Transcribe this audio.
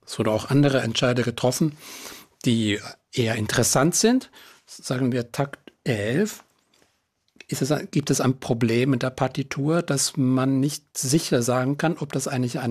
Es wurden auch andere Entscheide getroffen, die eher interessant sind. Sagen wir Takt 11. Gibt es ein Problem in der Partitur, dass man nicht sicher sagen kann, ob das eigentlich eine